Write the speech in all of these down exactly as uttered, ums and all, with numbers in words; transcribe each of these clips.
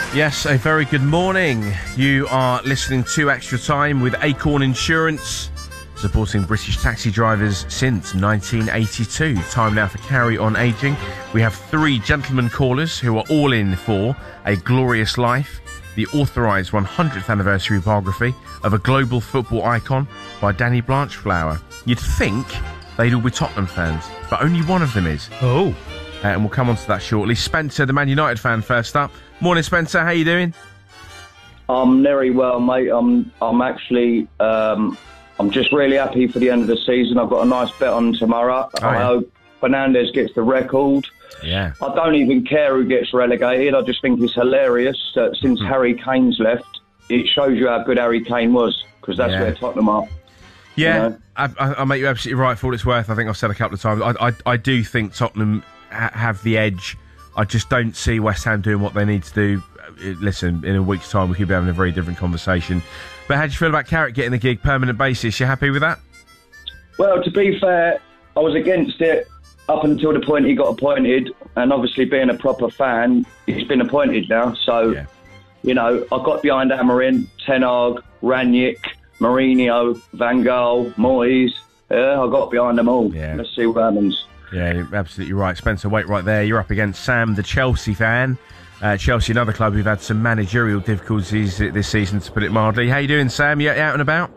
Yes, a very good morning. You are listening to Extra Time with Acorn Insurance, supporting British taxi drivers since nineteen eighty-two. Time now for Carry On Aging. We have three gentlemen callers who are all in for A Glorious Life, the authorised one hundredth anniversary biography of a global football icon by Danny Blanchflower. You'd think they'd all be Tottenham fans, but only one of them is. Oh. Uh, and we'll come on to that shortly. Spencer, the Man United fan, first up. Morning, Spencer. How you doing? I'm very well, mate. I'm I'm actually um, I'm just really happy for the end of the season. I've got a nice bet on tomorrow. Oh, I yeah. hope Fernandes gets the record. Yeah. I don't even care who gets relegated. I just think it's hilarious that since Mm. Harry Kane's left, it shows you how good Harry Kane was, because that's Yeah. where Tottenham are. Yeah, You know? I, I, I make you absolutely right for what it's worth. I think I've said a couple of times. I, I, I do think Tottenham ha- have the edge. I just don't see West Ham doing what they need to do. Uh, Listen, in a week's time, we could be having a very different conversation. But how do you feel about Carrick getting the gig permanent basis? You happy with that? Well, to be fair, I was against it up until the point he got appointed, and obviously being a proper fan, he's been appointed now. So, Yeah. you know, I got behind Amarin, Ten Hag, Ranić, Mourinho, Van Gaal, Moyes. Yeah, I got behind them all. Yeah. Let's see what happens. Yeah, you're absolutely right. Spencer, wait right there. You're up against Sam, the Chelsea fan. Uh, Chelsea, another club who've had some managerial difficulties this season, to put it mildly. How you doing, Sam? You out and about?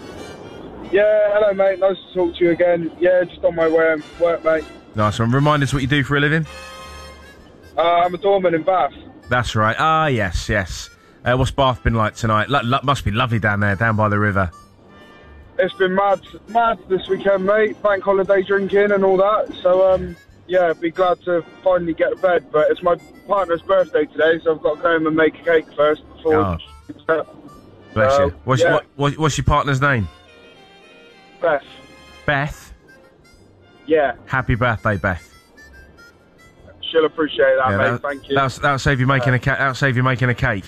Yeah, hello, mate. Nice to talk to you again. Yeah, just on my way home from work, mate. Nice one. Remind us what you do for a living. Uh, I'm a doorman in Bath. That's right. Ah, yes, yes. Uh, what's Bath been like tonight? Lo- lo- must be lovely down there, down by the river. It's been mad, mad this weekend, mate. Bank holiday drinking and all that. So, um, yeah, be glad to finally get to bed. But it's my partner's birthday today, so I've got to go home and make a cake first before. Oh. Bless Uh, you. What's, yeah. what, what, what's your partner's name? Beth. Beth. Yeah, Happy birthday, Beth. she'll appreciate that, Yeah, mate. that- Thank you. That'll, that'll save you making a ca- that'll save you making a cake.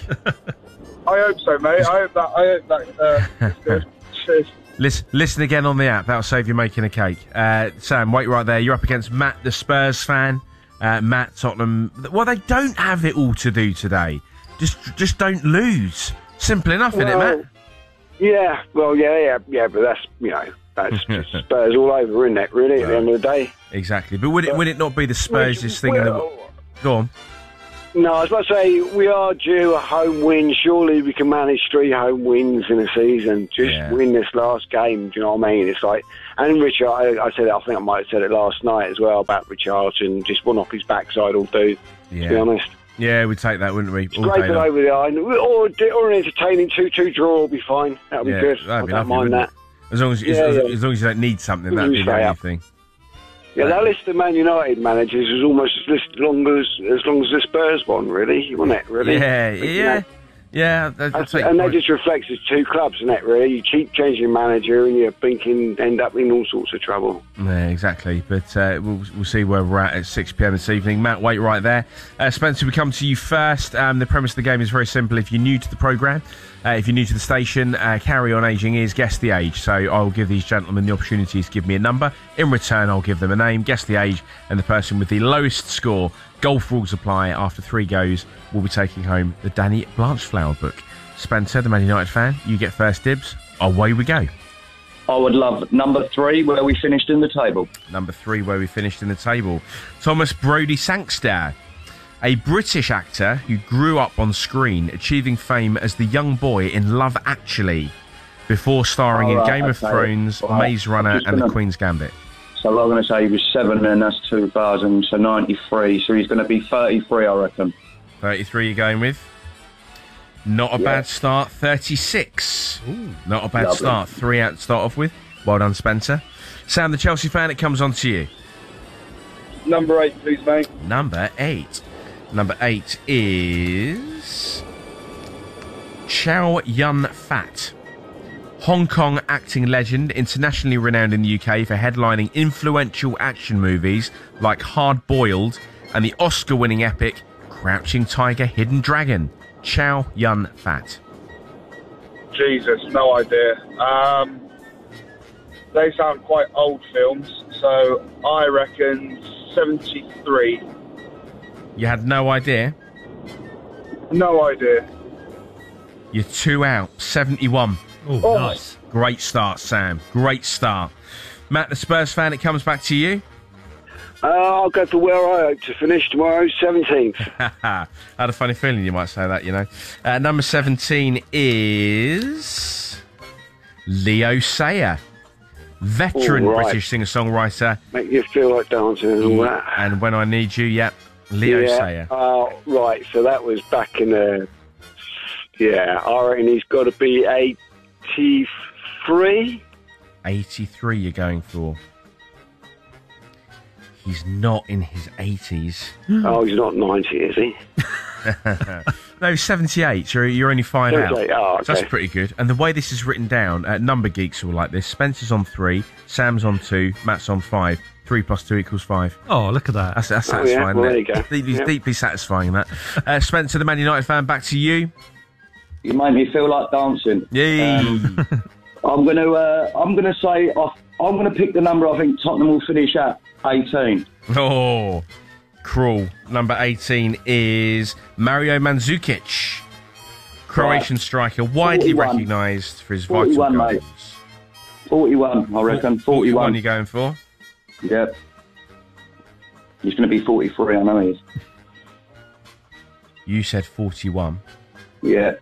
I hope so, mate. I hope that. I hope that. Uh, is good. Cheers. listen, listen again on the app. That'll save you making a cake. Uh, Sam, wait right there. You're up against Matt, the Spurs fan. Uh, Matt, Tottenham. Well, they don't have it all to do today. Just, just don't lose. Simple enough, isn't it, Matt? Yeah, well, yeah, yeah, yeah, but that's, you know, that's just Spurs all over, isn't it, really, at the end of the day? Exactly. But would it, would it not be the Spurs We- this thing? In the... well- Go on. No, I was about to say, we are due a home win. Surely we can manage three home wins in a season. Just Yeah. win this last game, do you know what I mean? It's like, and Richard, I, I said it, I think I might have said it last night as well about Richardson, just one off his backside all do, to be Yeah. honest. Yeah, we'd take that, wouldn't we? All Scrape day it long. over the line, or, or an entertaining two two draw will be fine. That'll be Yeah, good. that'd I be don't lovely, mind wouldn't that. it? As long as, as, Yeah, as, yeah. as long as you don't need something, that'd be the Stay only up. thing. Yeah, that list of Man United managers was almost as long as as long as the Spurs one, really, wasn't it? Really? Yeah, But, you yeah, know, yeah. I'd- I'd that's- take and your that point. just reflects as two clubs, isn't it? Really, you keep changing manager, and you're thinking end up in all sorts of trouble. Yeah, exactly. But uh, we'll we'll see where we're at at six p.m. this evening. Matt, wait right there. Uh, Spencer, we come to you first. Um, the premise of the game is very simple. If you're new to the programme, uh, if you're new to the station, uh, Carry On Aging is guess the age. So I'll give these gentlemen the opportunity to give me a number. In return, I'll give them a name, guess the age, and the person with the lowest score. Golf rules apply. After three goes, we'll be taking home the Danny Blanchflower book. Spencer, the Man United fan, you get first dibs. Away we go. I would love number three, where we finished in the table. Number three, where we finished in the table. Thomas Brodie Sangster, a British actor who grew up on screen, achieving fame as the young boy in Love Actually, before starring Oh, in right, Game of okay. Thrones, Right. Maze Runner, I'm just and The gonna- Queen's Gambit. So I'm going to say he was seven, and that's two thousand, so ninety-three. So he's going to be thirty-three, I reckon. thirty-three you're going with? Not a Yeah. bad start. thirty-six. Ooh, not a bad Lovely. start. Three out to start off with. Well done, Spencer. Sam, the Chelsea fan, it comes on to you. Number eight, please, mate. Number eight. Number eight is Chow Yun Fat. Hong Kong acting legend, internationally renowned in the U K for headlining influential action movies like Hard Boiled and the Oscar-winning epic Crouching Tiger, Hidden Dragon. Chow Yun Fat. Jesus, no idea. Um, they sound quite old films, so I reckon seventy-three. You had no idea? No idea. You're two out. seventy-one. Oh, Oh. nice. Great start, Sam. Great start. Matt, the Spurs fan, it comes back to you. Uh, I'll go for where I hope to finish tomorrow, seventeenth. I had a funny feeling you might say that, you know. Uh, number seventeen is Leo Sayer, veteran All right. British singer-songwriter. Make you feel like dancing and all that. And When I Need You, yep, Leo yeah. Sayer. Oh, right. So that was back in the. Yeah, I reckon he's got to be eighty-three. eighty-three you're going for. He's not in his eighties. Oh, he's not ninety, is he? No, seventy-eight. You're, you're only five out. seventy-eight, oh, So that's okay. pretty good. And the way this is written down, uh, number geeks all like this. Spencer's on three, Sam's on two, Matt's on five. Three plus two equals five. Oh, look at that. That's, that's Oh, yeah. satisfying. Well, isn't there it? you go. Deeply, Yeah. deeply satisfying, that. Uh, Spencer, the Man United fan, back to you. You make me feel like dancing. Yay. Um, I'm going to uh, I'm going to say off, I'm going to pick the number I think Tottenham will finish at, eighteen. Oh, cruel. Number eighteen is Mario Mandzukic, Croatian Right. striker, widely forty-one. recognised for his vital forty-one, goals. mate. forty-one, I reckon. forty-one forty-one. you're going for? Yep. He's going to be forty-three, I know he is. You said forty-one. Yeah.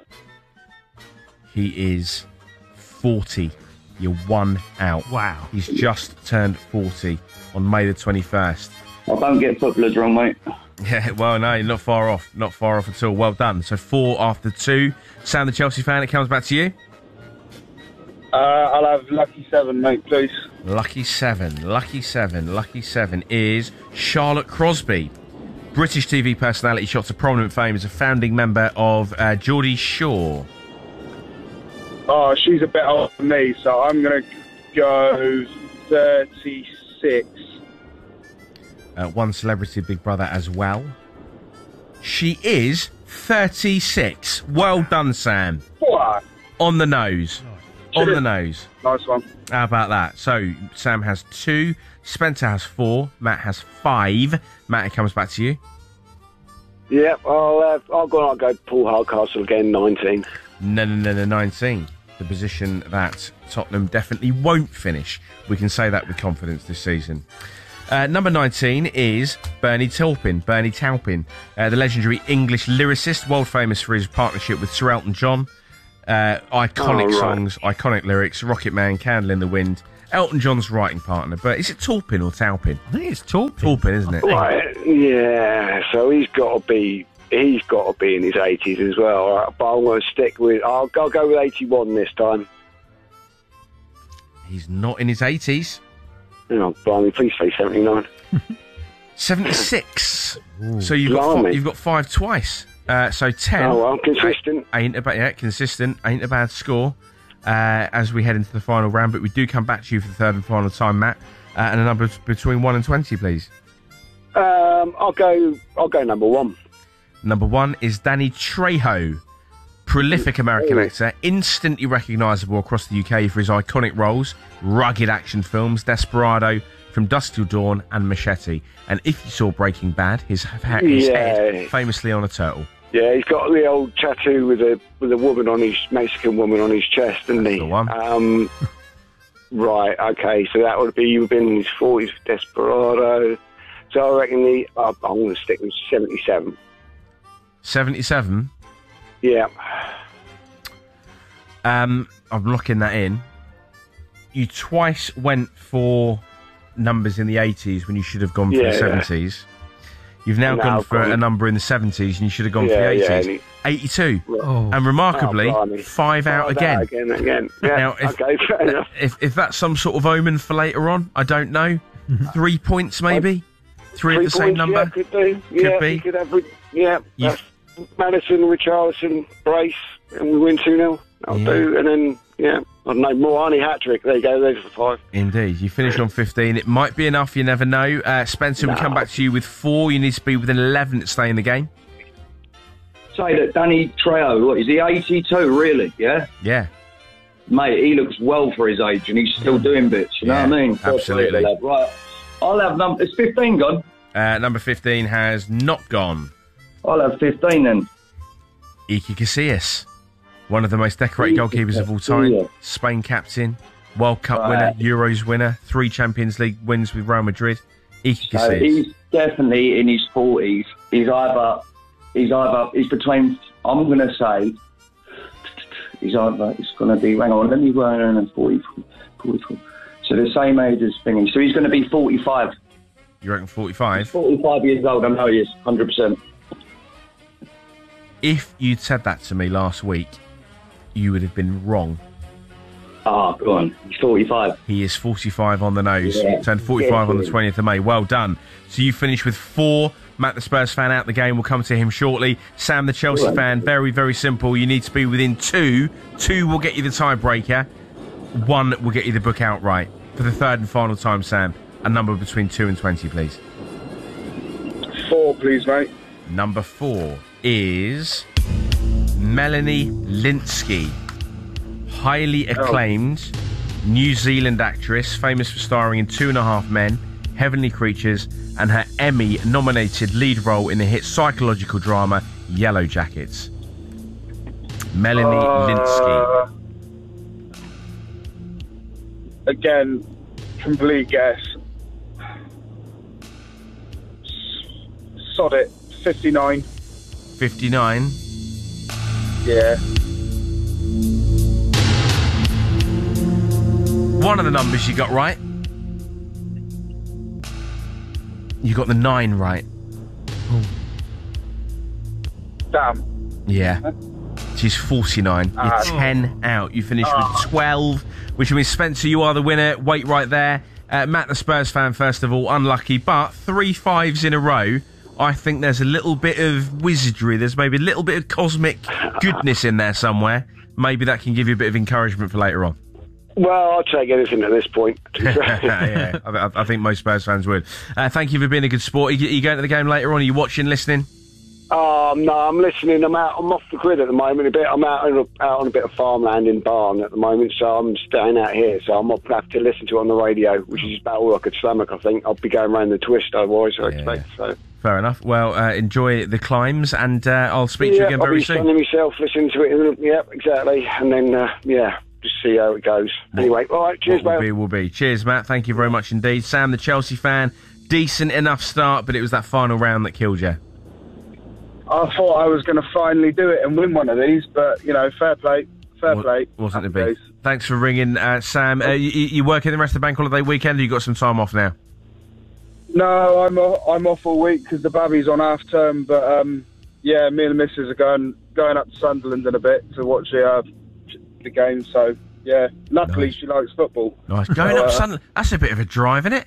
He is forty. You're one out. Wow. He's just turned forty on May the twenty-first. I don't get footballers wrong, mate. Yeah, well, no, not far off. Not far off at all. Well done. So four after two. Sam, the Chelsea fan, it comes back to you. Uh, I'll have lucky seven, mate, please. Lucky seven. Lucky seven. Lucky seven is Charlotte Crosby. British T V personality shot to prominent fame as a founding member of uh, Geordie Shore. Oh, she's a bit older than me, so I'm going to go thirty-six. Uh, one celebrity Big Brother as well. She is thirty-six. Well done, Sam. What? On the nose. On the nose. Nice one. How about that? So, Sam has two, Spencer has four, Matt has five. Matt, it comes back to you. Yeah, I'll, uh, I'll go I'll go Paul Hardcastle again, nineteen. No, no, no, no, nineteen. The position that Tottenham definitely won't finish. We can say that with confidence this season. Uh, number nineteen is Bernie Taupin. Bernie Taupin, uh, the legendary English lyricist, world famous for his partnership with Sir Elton John. Uh, iconic Oh, right. songs, iconic lyrics, Rocket Man, Candle in the Wind. Elton John's writing partner. But is it Taupin or Taupin? I think it's Taupin. Taupin, isn't it? Right, yeah, so he's got to be he's got to be in his eighties as well. All right, but I'm going to stick with I'll, I'll go with eighty-one this time. He's not in his eighties. Oh, blimey, please say seventy-nine. seventy-six. So you've got, Blimey. five, you've got five twice. Uh, so ten. Oh, well, consistent. Ain't a bad, yeah, consistent. Ain't a bad score uh, as we head into the final round. But we do come back to you for the third and final time, Matt. Uh, and a number between one and twenty, please. Um, I'll go. I'll go number one. Number one is Danny Trejo, prolific American actor, instantly recognisable across the U K for his iconic roles, rugged action films, Desperado, From Dusk Till Dawn, and Machete. And if you saw Breaking Bad, his, ha- his Yeah. head famously on a turtle. Yeah, he's got the old tattoo with a with a woman on his Mexican woman on his chest, isn't he? the one. Um, right. Okay. So that would be you've been in his forties, Desperado. So I reckon the uh, I'm going to stick with seventy-seven. seventy-seven. Yeah. Um, I'm locking that in. You twice went for numbers in the eighties when you should have gone for Yeah, the yeah. seventies. You've now Now gone I've for gone- a number in the seventies and you should have gone for Yeah, the yeah, eighties. and he- eighty-two. Oh. And remarkably, Oh, blimey. five out Oh, again. that Again, again. Yeah. Now, if, okay, fair enough. if if that's some sort of omen for later on, I don't know. Three points maybe? Three, Three of the same points, number? Yeah, could do. Yeah, be. you could have. re- Yeah, You- that's Madison, Richarlison, Brace, and we win two nil. I'll Yeah. do. And then, yeah, I don't know, Moani hat trick. There you go, there's the five. Indeed. You finished on fifteen. It might be enough, you never know. Uh, Spencer, we No. come back to you with four. You need to be within eleven to stay in the game. Say that Danny Trejo, what, is he eighty-two, really? Yeah? Yeah. Mate, he looks well for his age and he's still doing bits, you know Yeah, what I mean? absolutely. Lad. Right, I'll have number, it's fifteen gone. Uh, number fifteen has not gone. I'll have fifteen then. Iker Casillas, one of the most decorated Iker goalkeepers of all time. Casillas. Spain captain, World Cup Right. winner, Euros winner, three Champions League wins with Real Madrid. Iker So Casillas. he's definitely in his forties. He's either, he's either, he's between, I'm going to say, he's either, it's going to be, hang on, let me run on forty, forty-four. So the same age as Thingy. So he's going to be forty-five. You reckon forty-five? forty-five years old, I know he is, one hundred percent. If you'd said that to me last week, you would have been wrong. Ah, go on. He's forty-five. He is forty-five on the nose. Yeah. Turned forty-five on the Yeah. twentieth of May. Well done. So you finished with four. Matt, the Spurs fan, out the game. We'll come to him shortly. Sam, the Chelsea Right. fan, very, very simple. You need to be within two. Two will get you the tiebreaker. One will get you the book outright. For the third and final time, Sam, a number between two and twenty, please. Four, please, mate. Number four is Melanie Lynskey. Highly acclaimed New Zealand actress, famous for starring in Two and a Half Men, Heavenly Creatures, and her Emmy-nominated lead role in the hit psychological drama Yellow Jackets. Melanie Lynskey. Uh, again, complete guess. Sod it. fifty-nine. fifty-nine. Yeah. One of the numbers you got right. You got the nine right. Damn. Yeah. She's forty-nine. You're Ah. ten out. You finished with twelve, which means, Spencer, you are the winner. Wait right there. Uh, Matt, the Spurs fan, first of all, unlucky, but three fives in a row. I think there's a little bit of wizardry. There's maybe a little bit of cosmic goodness in there somewhere. Maybe that can give you a bit of encouragement for later on. Well, I'll take anything at this point. yeah, I, I think most Spurs fans would. Uh, thank you for being a good sport. Are you, are you going to the game later on? Are you watching, listening? Um, no, I'm listening. I'm out. I'm off the grid at the moment. A bit. I'm out on a, out on a bit of farmland in Barn at the moment, so I'm staying out here. So I'm up have to listen to it on the radio, which is about all I could stomach. I think I'll be going around the twist otherwise. I Yeah. expect so. Fair enough. Well, uh, enjoy the climbs, and uh, I'll speak to you again I'll very be soon. sunning myself, listening to it. And, yeah, exactly. And then uh, yeah, just see how it goes. Anyway, all right. Cheers, What will mate. be, will be. Cheers, Matt. Thank you very much indeed. Sam, the Chelsea fan, decent enough start, but it was that final round that killed you. I thought I was going to finally do it and win one of these, but, you know, fair play. Fair Wa- play. Wasn't to Happy be. days. Thanks for ringing, uh, Sam. Uh, you, you working the rest of the bank holiday weekend, or you got some time off now? No, I'm off, I'm off all week because the baby's on half term. But um, yeah, me and the missus are going going up to Sunderland in a bit to watch the uh, the game. So yeah, luckily Nice. she likes football. Nice. Going So, up uh, Sunderland. That's a bit of a drive, isn't it?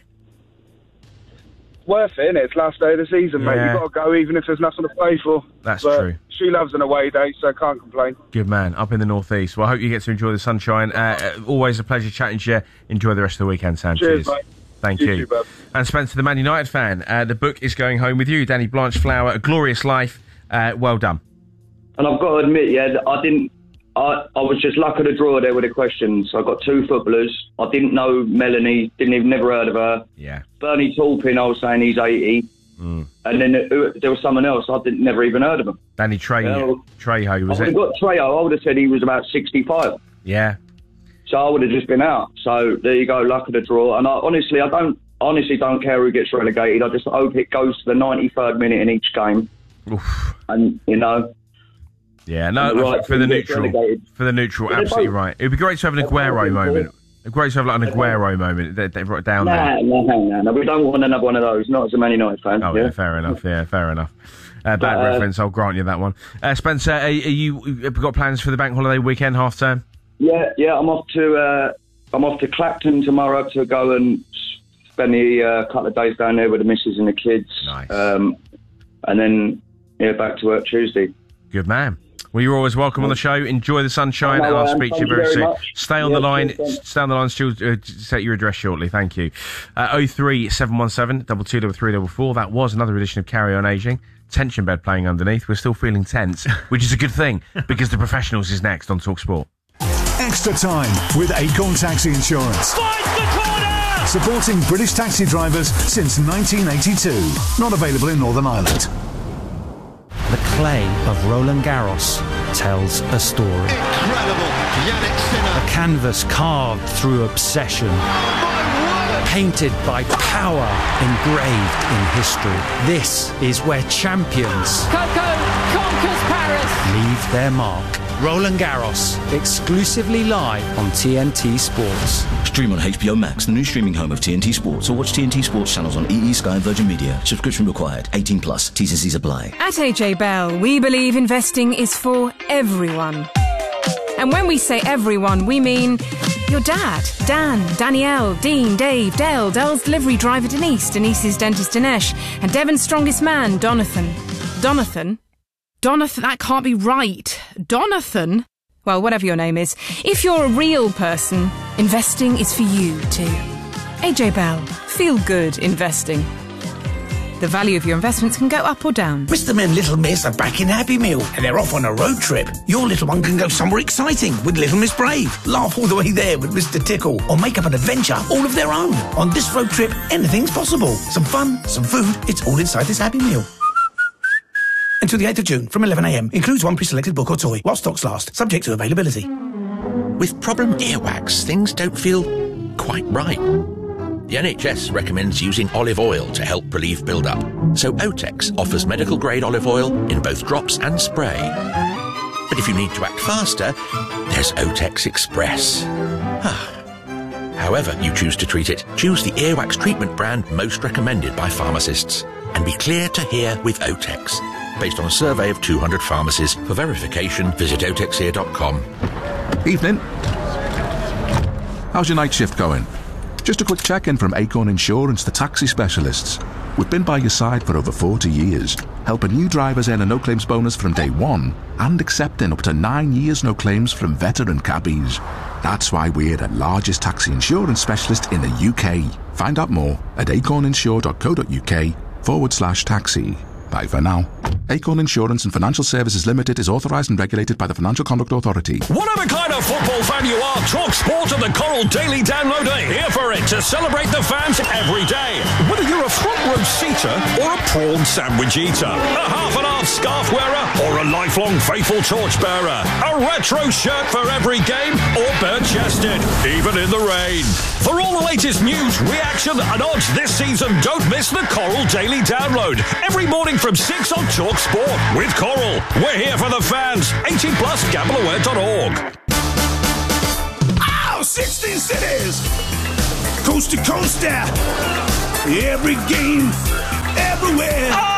Worth it, innit? It's last day of the season, mate. Yeah. You've got to go even if there's nothing to play for. That's But true. She loves an away day, so I can't complain. Good man. Up in the northeast. Well, I hope you get to enjoy the sunshine. Uh, uh, always a pleasure chatting to you. Enjoy the rest of the weekend, Sam. Cheers, mate. Thank You you. too, bud. And Spencer, the Man United fan, uh, the book is going home with you. Danny Blanchflower, A Glorious Life. Uh, well done. And I've got to admit, yeah, that I didn't. I, I was just luck of the draw there with the questions. I got two footballers. I didn't know Melanie. Didn't even never heard of her. Yeah. Bernie Taupin, I was saying he's eighty. Mm. And then uh, there was someone else. I didn't never even heard of him. Danny Trejo, Well, Trejo I was would it? have got Trejo. I would have said he was about sixty-five. Yeah. So I would have just been out. So there you go, luck of the draw. And I, honestly, I don't honestly don't care who gets relegated. I just hope it goes to the ninety-third minute in each game. Oof. And you know, Yeah, no, And the right for the team gets neutral. relegated. For the neutral, But they're absolutely both- right. It would be great to have an they're Aguero both moment. important. Great to have like an Aguero moment. They, they wrote it down there. nah, nah, nah, nah. We don't want another one of those. Not as a Man United fan. Oh, yeah? yeah, fair enough. Yeah, fair enough. Uh, bad But, uh, reference. I'll grant you that one. Uh, Spencer, are, are you have you got plans for the bank holiday weekend, half term? Yeah, yeah. I'm off to uh, I'm off to Clacton tomorrow to go and spend the uh, couple of days down there with the missus and the kids. Nice. Um, and then yeah, back to work Tuesday. Good man. Well, you're always welcome on the show. Enjoy the sunshine, I know and I'll I am. speak to you Thank you very very soon. much. Stay on Yeah, the line. cheers, thanks. Stay on the line. Still uh, set your address shortly. Thank you. Uh, oh three seven one seven double two double three double four. That was another edition of Carry On Aging. Tension bed playing underneath. We're still feeling tense, which is a good thing because the professionals is next on Talk Sport. Extra time with Acorn Taxi Insurance. Finds the corner! Supporting British taxi drivers since nineteen eighty-two. Not available in Northern Ireland. The clay of Roland Garros tells a story. Incredible. Yannick Sinner. A canvas carved through obsession. Painted by power, engraved in history. This is where champions Coco conquers Paris. leave their mark. Roland Garros, exclusively live on T N T Sports. Stream on H B O Max, the new streaming home of T N T Sports, or watch T N T Sports channels on E E, Sky and Virgin Media. Subscription required. eighteen plus. T's and C's apply. At A J Bell, we believe investing is for everyone. And when we say everyone, we mean your dad, Dan, Danielle, Dean, Dave, Dale, Dale's delivery driver Denise, Denise's dentist Dinesh, and Devon's strongest man, Donathan. Donathan? Donathan, that can't be right. Donathan? Well, whatever your name is. If you're a real person, investing is for you too. A J Bell, feel good investing. The value of your investments can go up or down. Mister and Little Miss are back in Happy Meal and they're off on a road trip. Your little one can go somewhere exciting with Little Miss Brave, laugh all the way there with Mister Tickle, or make up an adventure all of their own. On this road trip, anything's possible. Some fun, some food, it's all inside this Happy Meal. Until the eighth of June from eleven a m. Includes one pre-selected book or toy while stocks last, subject to availability. With problem earwax, things don't feel quite right. The N H S recommends using olive oil to help relieve build-up, so Otex offers medical-grade olive oil in both drops and spray. But if you need to act faster, there's Otex Express. However you choose to treat it, choose the earwax treatment brand most recommended by pharmacists. And be clear to hear with Otex. Based on a survey of two hundred pharmacies. For verification, visit otex ear dot com. Evening. How's your night shift going? Just a quick check-in from Acorn Insurance, the taxi specialists. We've been by your side for over forty years, helping new drivers earn a no-claims bonus from day one and accepting up to nine years no claims from veteran cabbies. That's why we're the largest taxi insurance specialist in the U K. Find out more at acorninsure dot co dot uk forward slash taxi. Bye for now. Acorn Insurance and Financial Services Limited is authorised and regulated by the Financial Conduct Authority. Whatever kind of football fan you are, Talk Sport and the Coral Daily Download are here for it to celebrate the fans every day. Whether you're a front row seater or a prawn sandwich eater, a half and half scarf wearer or a lifelong faithful torch bearer, a retro shirt for every game or bare-chested, even in the rain. For all the latest news, reaction and odds this season, don't miss the Coral Daily Download every morning from six on Talk Sport with Coral. We're here for the fans. eighteen plus, gamble aware dot org. Oh, sixteen cities! Coast to coast there. Every game, everywhere. Oh!